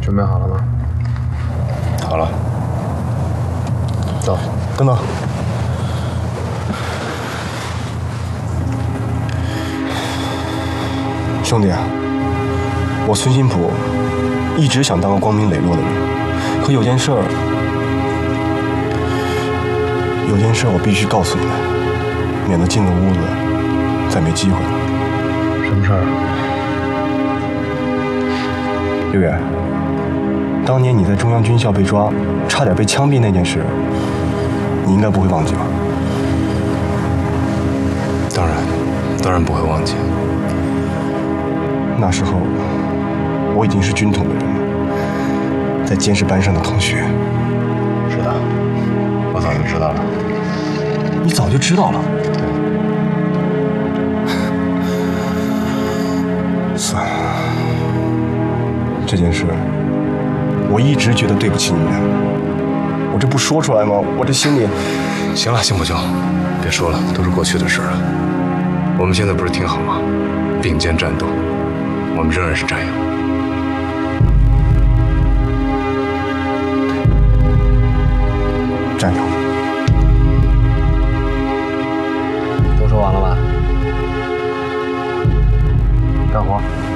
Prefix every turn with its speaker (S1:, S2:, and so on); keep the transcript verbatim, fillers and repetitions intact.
S1: 准备好了吗？
S2: 好了。
S1: 走。
S2: 等等。兄弟啊，我孙新普一直想当个光明磊落的人，可有件事儿，有件事儿我必须告诉你们，免得进了屋子再没机会了。
S1: 什么事儿？
S2: 六远，当年你在中央军校被抓，差点被枪毙那件事，你应该不会忘记吧？
S3: 当然，当然不会忘记。
S2: 那时候我已经是军统的人了，在监视班上的同学。
S3: 是的，我早就知道了。
S2: 你早就知道了？
S3: 对。
S2: 算了，这件事我一直觉得对不起你们，我这不说出来吗？我这心里……
S3: 行了，辛普兄，别说了，都是过去的事了。我们现在不是挺好吗？并肩战斗，我们仍然是战友。
S2: 战友。
S1: 都说完了吧？干活。